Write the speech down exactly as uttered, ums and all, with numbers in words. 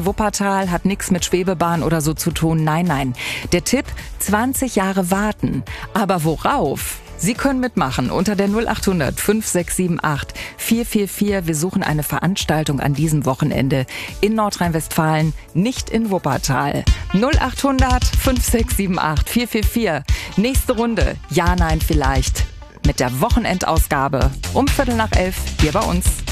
in Wuppertal hat nichts mit Schwebebahn oder so zu tun. Nein, nein. Der Tipp, zwanzig Jahre warten. Aber worauf? Sie können mitmachen unter der null acht hundert fünf sechs sieben acht vier vier vier. Wir suchen eine Veranstaltung an diesem Wochenende in Nordrhein-Westfalen, nicht in Wuppertal. null acht hundert fünf sechs sieben acht vier vier vier. Nächste Runde, ja, nein, vielleicht. Mit der Wochenendausgabe um Viertel nach elf hier bei uns.